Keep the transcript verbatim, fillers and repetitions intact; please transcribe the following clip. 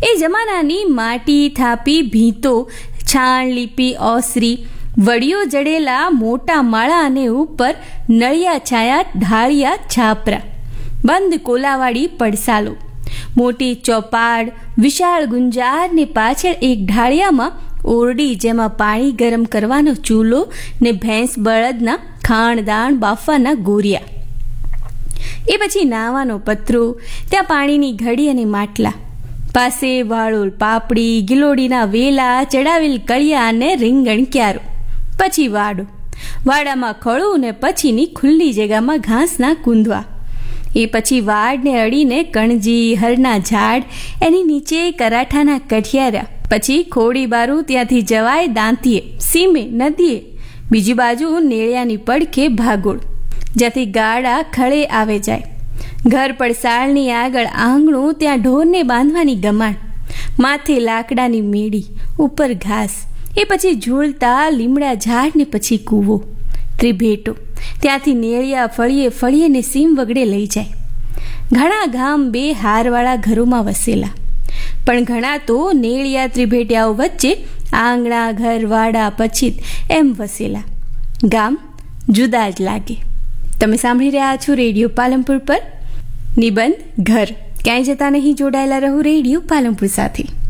એ જમાનાની માટી થાપી ભીંતો, છાણ લીપી ઓસરી, વડીઓ જડેલા મોટા માળા અને ઉપર નળિયા છાયા ઢાળિયા છાપરા, બંધ કોલાવાળી પડસાલો, મોટી ચોપાડ, વિશાળ ગુંજાર ને પાછળ એક ઢાળિયામાં ઓરડી જેમાં પાણી ગરમ કરવાનો ચૂલો ને ભેંસ બળદના ખાણદાણ બાફવાના ગોરિયા. એ પછી નાવાનો પતરો, ત્યાં પાણીની ઘડી અને માટલા, પાસે વાળોલ પાપડી, ગિલોડીના વેલા, ચડાવેલ કળિયા અને રીંગણ ક્યારો. પછી વાડો, વાડામાં ખળું ને પછીની ખુલ્લી જગ્યામાં ઘાસના કૂંદવા. એ પછી વાડને અડીને કણજી, હરના ઝાડ, એની નીચે કરાઠાના કઠિયારા. પછી ખોડી બારું, ત્યાંથી જવાય દાંતીએ, સીમે, નદીએ. બીજી બાજુ નેળિયાની પડખે ભાગોળ, જ્યાંથી ગાડા ખળે આવે જાય. ઘર પડસાળની આગળ આંગણું, ત્યાં ઢોરને બાંધવાની ગમાણ, માથે લાકડાની મેડી, ઉપર ઘાસ. એ પછી ઝૂલતા લીમડા ઝાડ ને પછી કૂવો, ત્રિભેટો, ત્યાંથી નેળિયા ફળીએ ફળીએ ને સીમ વગડે લઈ જાય. ઘણા ગામ બે હારવાળા ઘરોમાં વસેલા, પણ ઘણા તો નેળિયા ત્રિભેટિયાઓ વચ્ચે આંગણા, ઘર, વાડા, પછીત એમ વસેલા. ગામ જુદા જ લાગે. તમે સાંભળી રહ્યા છો રેડિયો પાલનપુર પર નિબંધ ઘર. ક્યાંય જતા નહીં, જોડાયેલા રહો રેડિયો પાલનપુર સાથે.